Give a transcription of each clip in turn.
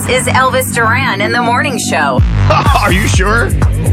is Elvis Duran in the morning show. Are you sure?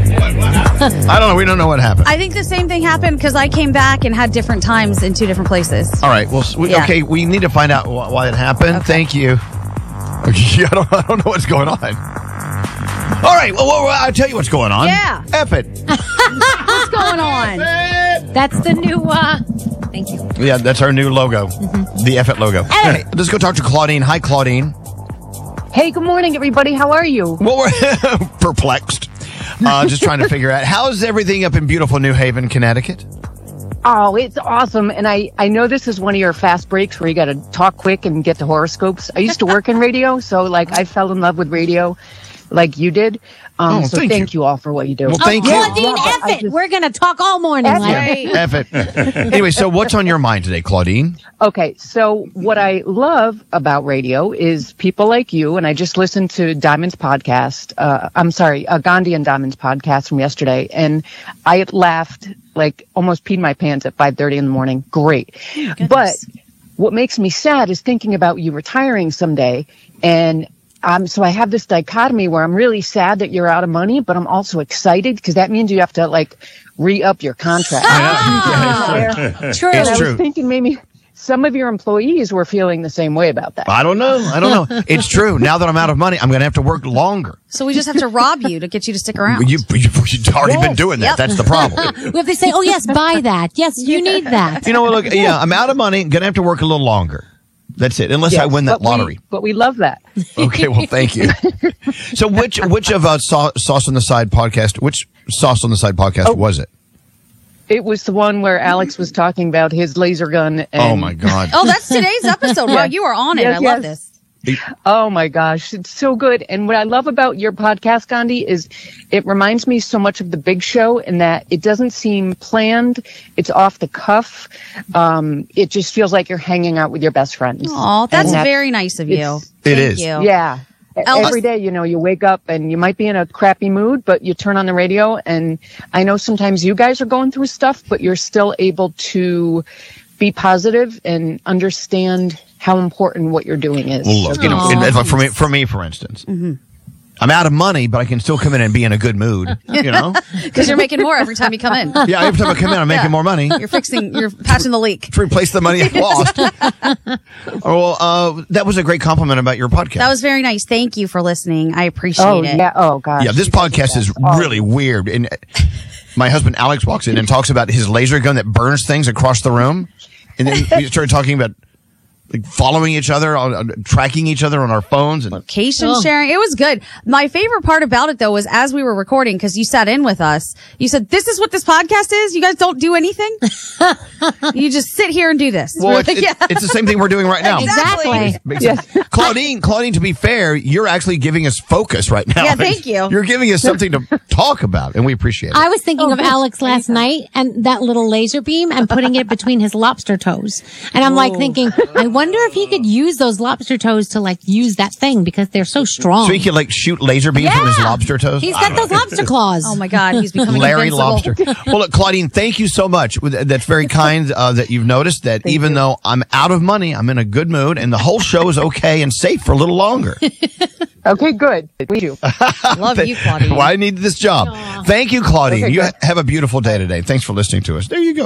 I don't know. We don't know what happened. I think the same thing happened because I came back and had different times in 2 different places. All right. Well, okay. We need to find out why it happened. Okay. Thank you. Okay, I don't know what's going on. All right. Well, I'll tell you what's going on. Yeah. F it. What's going on? That's the new, thank you. Yeah, that's our new logo. Mm-hmm. The F it logo. Hey, let's go talk to Claudine. Hi, Claudine. Hey, good morning, everybody. How are you? Well, we're perplexed. Just trying to figure out, how's everything up in beautiful New Haven, Connecticut? Oh, it's awesome. And I know this is one of your fast breaks where you got to talk quick and get to horoscopes. I used to work in radio, so I fell in love with radio like you did. So thank you all for what you do. Well, thank you. Claudine, F it. We're going to talk all morning. F it. Anyway, so what's on your mind today, Claudine? Okay, so what I love about radio is people like you, and I just listened to Diamond's podcast. Gandhi and Diamond's podcast from yesterday, and I laughed, almost peed my pants at 5:30 in the morning. Great. But what makes me sad is thinking about you retiring someday, and so I have this dichotomy where I'm really sad that you're out of money, but I'm also excited because that means you have to re-up your contract. True. And I was thinking maybe some of your employees were feeling the same way about that. I don't know. It's true. Now that I'm out of money, I'm going to have to work longer. So we just have to rob you to get you to stick around. You've already been doing that. Yep. That's the problem. We have to say, oh, yes, buy that. Yes, you need that. Look, I'm out of money. Going to have to work a little longer. That's it. Unless I win that lottery. But we love that. Okay, well, thank you. So which of Sauce on the Side podcast, which Sauce on the Side podcast was it? It was the one where Alex was talking about his laser gun. And oh, my God. Oh, that's today's episode. Wow, you are on it. Yes, I love this. Oh, my gosh. It's so good. And what I love about your podcast, Gandhi, is it reminds me so much of The Big Show in that it doesn't seem planned. It's off the cuff. It just feels like you're hanging out with your best friends. Oh, that's very nice of you. It is. Thank you. Yeah. Every day, you wake up and you might be in a crappy mood, but you turn on the radio. And I know sometimes you guys are going through stuff, but you're still able to be positive and understand how important what you're doing is. Well, look, for me, for instance, I'm out of money, but I can still come in and be in a good mood, Because you're making more every time you come in. Yeah, every time I come in, I'm making more money. You're patching the leak. To replace the money I've lost. That was a great compliment about your podcast. That was very nice. Thank you for listening. I appreciate it. Yeah. Oh, gosh. Yeah, this podcast is really weird. And my husband, Alex, walks in and talks about his laser gun that burns things across the room. And then we started talking about following each other, tracking each other on our phones, and location sharing. It was good. My favorite part about it, though, was as we were recording, because you sat in with us, you said, "This is what this podcast is. You guys don't do anything. You just sit here and do this." Well, it's the same thing we're doing right now. Exactly. Yes. Claudine, to be fair, you're actually giving us focus right now. Yeah, thank you. You're giving us something to talk about, and we appreciate it. I was thinking of Alex last night and that little laser beam and putting it between his lobster toes. And I'm thinking, I wonder if he could use those lobster toes to use that thing because they're so strong. So he could shoot laser beams from his lobster toes? He's got those lobster claws. Oh my God, he's becoming Larry invincible. Lobster. Well, look, Claudine, thank you so much. That's very kind that you've noticed that even though I'm out of money, I'm in a good mood and the whole show is okay and safe for a little longer. Okay, good. We do. Love you, Claudine. Well, I need this job. Thank you, Claudine. Okay, you have a beautiful day today. Thanks for listening to us. There you go.